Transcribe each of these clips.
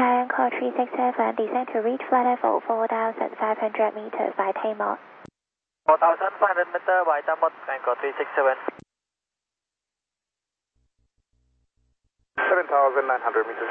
Sky Anchor 367, descend to reach flight level 4,500 meters by Tamar. 4,500 meters by Tamar, Anchor 367. 7,900 meters.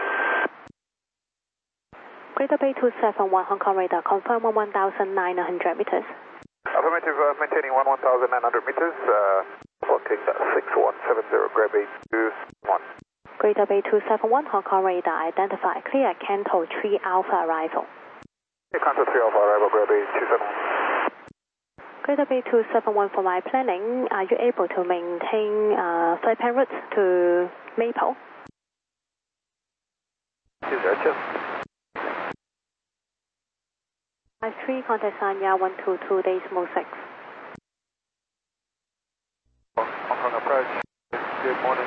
Greater Bay 271, Hong Kong radar, confirm 1,900 meters. Affirmative, maintaining 1,900 meters, floating 6170, grab 821. Greater Bay 271, Hong Kong radar, identify, clear Canto 3 Alpha arrival. Canto 3 Alpha arrival, grab 8271. Greater Bay 271, for my planning, are you able to maintain flight plan route to Maple? 202. 53, contact Sanya 122, decimal 6. Hong Kong approach, good morning.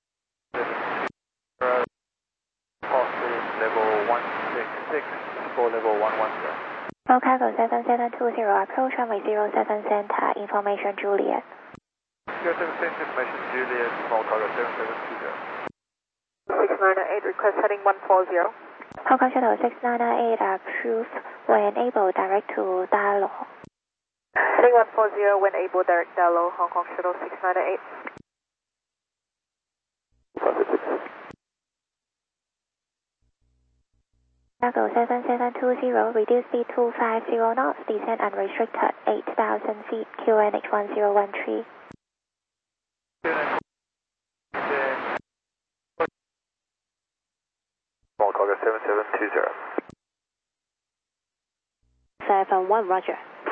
Level 166 for level 110. Chicago 7720, approach runway 07 center, information Juliet. 07 center, information Juliet, small cargo 7720. 6998, request heading 140. Hong Kong Shuttle 6998, approved when able direct to Dalo. Heading 140, when able direct Dalo, Hong Kong Shuttle 6998. Chicago 7720, reduce speed to 50 knots, descend unrestricted 8,000 feet, QNH 1013. Small cargo 7720. 71, roger.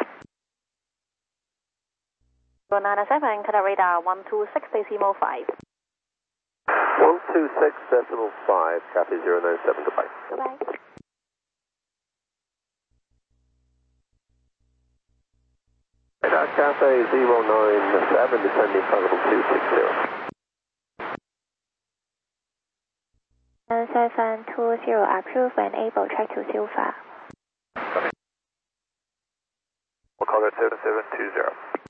97, Qatar radar 126, decimal 5. 126.5, copy 097, goodbye. Goodbye. Radar Cathay 097, descending level 260. 7720, approved when able track to Silva. Cargo 7720.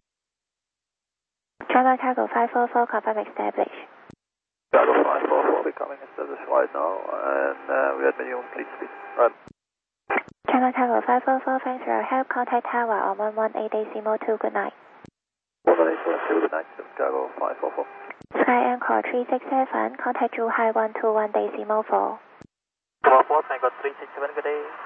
China Cargo 544, confirm establish. Cargo 544, becoming established right now, and we are at minimum fleet speed. Right. China Cargo 544, thanks for your help. Contact tower on 118 decimal 2, good night. 118 good night, Cargo 544. Sky Anchor 367, contact Zhuhai 121 decimal 4. 4, Anchor 367, good day.